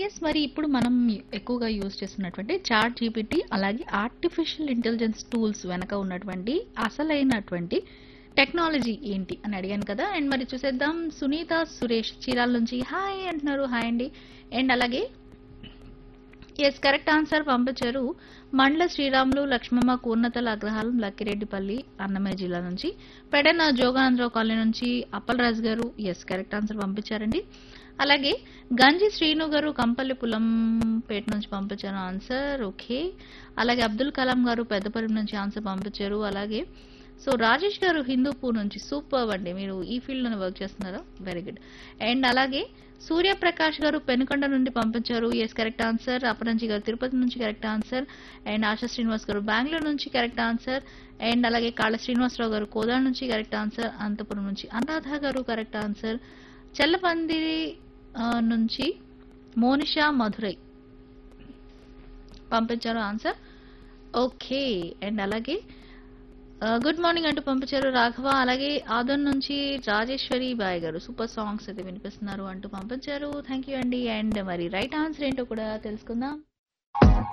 Yes. మరి ఇప్పుడు మనం ఎక్కువగా యూజ్ చేస్తున్నటువంటి చాట్ జీపీటీ అలాగే ఆర్టిఫిషియల్ ఇంటెలిజెన్స్ టూల్స్ వెనక ఉన్నటువంటి అసలైనటువంటి టెక్నాలజీ ఏంటి అని అడిగాను కదా! అండ్ మరి చూసేద్దాం. సునీత సురేష్ చీరాల నుంచి హాయ్ అంటున్నారు. హాయ్ అండి. అండ్ అలాగే యెస్. కరెక్ట్ ఆన్సర్ పంపించారు. మండల శ్రీరాములు, లక్ష్మమ్మ, కూర్నతల అగ్రహారం, లక్కిరెడ్డిపల్లి, అన్నమయ్య జిల్లా నుంచి. పెడన జోగానందరావు కాలనీ నుంచి అప్పలరాజు గారు యెస్. కరెక్ట్ ఆన్సర్ పంపించారండి. అలాగే గంజి శ్రీను గారు కంపల్లిపులం పేట నుంచి పంపించారు ఆన్సర్. ఓకే. అలాగే అబ్దుల్ కలాం గారు పెద్దపల్లి నుంచి ఆన్సర్ పంపించారు. అలాగే సో రాజేష్ గారు హిందూపూర్ నుంచి సూపర్ అండి. మీరు ఈ ఫీల్డ్ లోనే వర్క్ చేస్తున్నారా? Very good. అండ్ అలాగే సూర్యప్రకాష్ గారు పెనుకొండ నుండి పంపించారు. Yes correct answer. అపరంజి గారు తిరుపతి నుంచి correct answer. And ASHA Srinivas గారు బెంగళూరు నుంచి కరెక్ట్ ఆన్సర్. అండ్ అలాగే కాళ్ళ శ్రీనివాసరావు గారు కోదాడ నుంచి కరెక్ట్ ఆన్సర్. అనంతపురం నుంచి అనురాధ గారు కరెక్ట్ ఆన్సర్. చెల్లపందిరి నుంచి మోనిషా మధురై పంపించారు ఆన్సర్. ఓకే. అండ్ అలాగే గుడ్ మార్నింగ్ అంటూ పంపించారు రాఘవ. అలాగే ఆదోన్ నుంచి రాజేశ్వరి బాయ్ గారు సూపర్ సాంగ్స్ అయితే వినిపిస్తున్నారు అంటూ పంపించారు. థ్యాంక్ యూ అండి. అండ్ మరి రైట్ ఆన్సర్ ఏంటో కూడా తెలుసుకుందాం.